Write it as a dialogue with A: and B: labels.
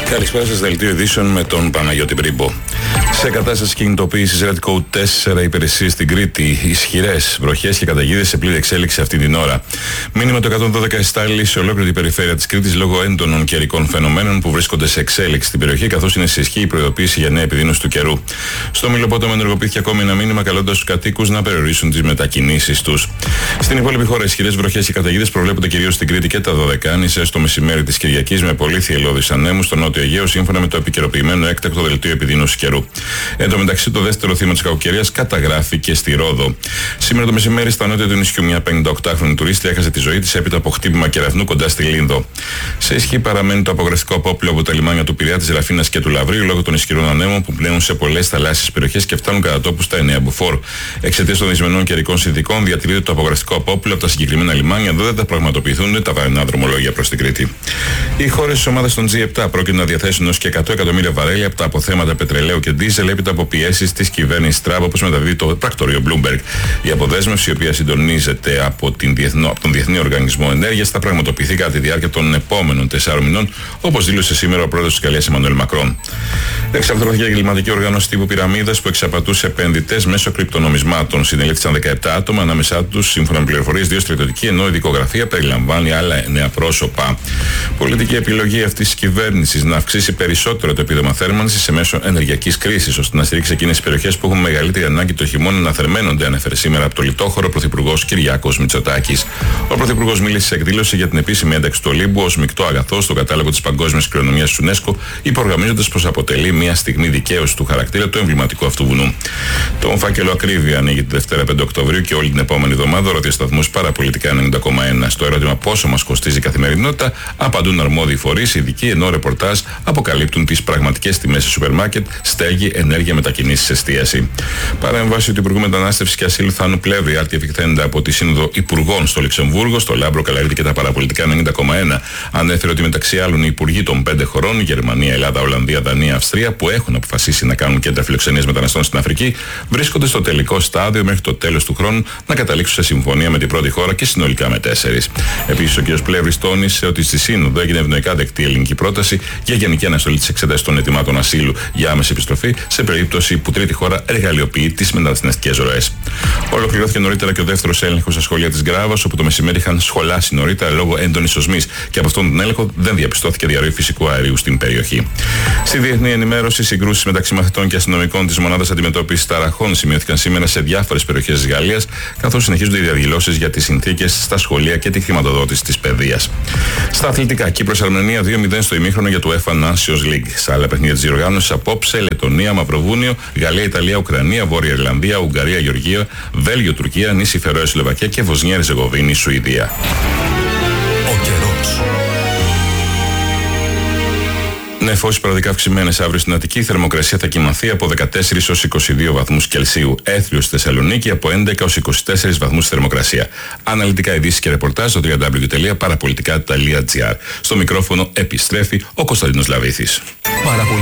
A: Καλησπέρα σας, δελτίο ειδήσεων με τον Παναγιώτη Μπρίμπο. Σε κατάσταση κινητοποίησης Red Code 4 υπηρεσίες στην Κρήτη. Ισχυρές βροχές και καταιγίδες σε πλήρη εξέλιξη αυτή την ώρα. Μήνυμα το 112 εστάλει σε ολόκληρη την περιφέρεια της Κρήτης λόγω έντονων καιρικών φαινομένων που βρίσκονται σε εξέλιξη στην περιοχή, καθώς είναι σε ισχύ η προειδοποίηση για νέα επιδείνωση του καιρού. Στο Μιλοπόταμο ενεργοποιήθηκε ακόμη ένα μήνυμα καλώντας τους κατοίκους να περιορίσουν τις μετακινήσεις τους. Στην υπόλοιπη χώρα, ισχυρές βροχές και καταιγίδες προβλέπονται κυρίως στην Κρήτη και τα Δωδεκάνησα στο μεσημέρι της Κυριακής, με πολύ θυελλώδεις ανέμους στο Νότιο Αιγαίο, σύμφωνα με το επικαιροποιημένο έκτακτο δελτίο επιδείνωσης καιρού. Εν τω μεταξύ, το δεύτερο θύμα της κακοκαιρίας καταγράφηκε στη Ρόδο. Σήμερα το μεσημέρι, στα νότια του νησιού, μια 58χρονη τουρίστρια έχασε τη ζωή της έπειτα από χτύπημα κεραυνού κοντά στη Λίνδο. Σε ισχύ παραμένει το απογραστικό απόπλαιο από τα λιμάνια του Πειραιά, της Ραφίνας και του Λαβρίου λόγω των ισχυρών ανέμων που πλέουν σε πολλές θαλάσσιες περιοχές και φτάνουν κατά τόπου στα 9 μποφόρ. Εξαιτίας των δυσμενών καιρικών συνθηκών, διατηρείται το απογραστικό απόπλαιο από τα συγκεκριμένα λιμάνια, δεν θα πραγματοποιηθούν τα βαρινά δρομολόγια προς την Κρήτη. Οι χώρες της ομάδας των G7 πρόκειται να διαθέσουν έως και 100 εκατομμύρια βαρέλια από τα αποθέματα πετρελαίου και ντίζελ έπειτα από πιέσεις της κυβέρνησης Τραμπ, όπως μεταδίδει το πρακτορείο Bloomberg. Η αποδέσμευση, η οποία συντονίζεται από τον Διεθνή Οργανισμό Ενέργειας, θα πραγματοποιηθεί κατά τη διάρκεια των επόμενων 4 μηνών, όπως δήλωσε σήμερα ο πρόεδρος της Γαλλίας Εμμανουέλ Μακρόν. Εξαρτώθηκε η εγκληματική οργάνωση τύπου πυραμίδας που εξαπατούσε επενδυτές μέσω κρυπτονομισμάτων. Συνελήφθησαν 17 άτομα, ανάμεσά τους, σύμφωνα με πληροφορίες, 2 στρατιωτικοί, ενώ η δικογραφία περιλαμβάνει άλλα 9 πρόσωπα. Πολιτική επιλογή αυτής της κυβέρνησης να αυξήσει περισσότερο το επίδομα θέρμανσης σε μέσο ενεργειακής κρίσης, ώστε να στηρίξει εκείνες τις περιοχές που έχουν μεγαλύτερη ανάγκη το χειμώνα να θερμαίνονται, ανέφερε σήμερα από το λιτόχωρο ο Πρωθυπουργός Κυριάκος Μητσοτάκης. Ο Πρωθυπουργός μίλησε σε εκδήλωση για την επίσημη ένταξη του Ολύμπου ως μεικτό αγαθό στο κατάλογο της Παγκόσμιας Κληρονομιάς της UNESCO, υπογραμμίζοντας πως αποτελεί μια στιγμή δικαίωση του χαρακτήρα του εμβληματικού αυτού βουνού. Το φάκελο Ακρίβεια ανοίγει τη Δευτέρα 5 Οκτωβρίου και όλη την επόμενη εβδομάδα ο ραδιοσταθμός Παραπολιτικά 90,1. Στο ερώτημα πόσο μας κοστίζει η καθημερινότητα, απαντούν αρμόδιοι φορείς, ειδικοί, ενώ ρεπορτάζ αποκαλύπτουν τις πραγματικές τιμές σε σούπερ μάρκετ, στέγη, ενέργεια, μετακινήσεις, εστίαση. Παρέμβαση του Υπουργού Μετανάστευσης και Ασύλου Θάνου Πλεύρη, άρτη επιθέντα από τη Σύνοδο Υπουργών στο Λουξεμβούργο, στο Λάμπρο, Καλαρίτη και τα Παραπολιτικά 90,1, ανέφερε ότι μεταξύ άλλων οι υπουργοί των 5 χωρών, Γερμανία, Ελλάδα, Ολλανδία, Δανία, Αυστρία, που έχουν αποφασίσει να κάνουν κέντρα φιλοξενίας μεταναστών στην Αφρική, βρίσκονται στο τελικό στάδιο μέχρι το τέλος του χρόνου να καταλήξουν σε συμφωνία με την πρώτη χώρα και συνολικά με 4. Επίσης, ο κ. Πλεύρης τόνισε ότι στη Σύνοδο έγινε ευνοϊκά δεκτή η ελληνική πρόταση για γενική αναστολή της εξέτασης των αιτημάτων ασύλου για άμεση επιστροφή σε περίπτωση που τρίτη χώρα εργαλειοποιεί τις μεταναστευτικές ροές. Ολοκληρώθηκε νωρίτερα και ο δεύτερος έλεγχος στα σχολεία της Γκράβας, όπου το μεσημέρι είχαν σχολάσει νωρίτερα λόγω έντονης οσμής και από αυτόν τον έλεγχο δεν διαπιστώθηκε διαρροή φυσικού αερίου στην περιοχή. Στη διεθνή ενημέρωση, συγκρούσεις μεταξύ μαθητών και αστυνομικών της Μονάδας Αντιμετώπισης Ταραχών σημειώθηκαν σήμερα σε διάφορες περιοχές της Γαλλίας, καθώς συνεχίζονται οι διαδηλώσεις για τις συνθήκες στα σχολεία και τη χρηματοδότηση της παιδείας. Στα αθλητικά, Κύπρος-Αρμενία 2-0 στο ημίχρονο για το UEFA Nations League. Σε άλλα παιχνίδια της διοργάνωσης απόψε, Λετωνία, Μαυροβούνιο, Γαλλία, Ιταλία, Ουκρανία, Βόρεια Ιρλανδία, Ουγγαρία, Γεωργία, Βέλγιο, Τουρκία, νήσι Φερόε, Σλοβακία και Βοσνία, Ριζεγοβίνη, Σουηδία.
B: Ο καιρός.
A: Νεφώσεις παραδικά αυξημένες αύριο στην Αττική. Η θερμοκρασία θα κυμανθεί από 14 ως 22 βαθμούς Κελσίου. Έθριο στη Θεσσαλονίκη από 11 ως 24 βαθμούς θερμοκρασία. Αναλυτικά ειδήσεις και ρεπορτάζ στο www.parapolitica.gr. Στο μικρόφωνο επιστρέφει ο Κωνσταντίνος Λαβήθης.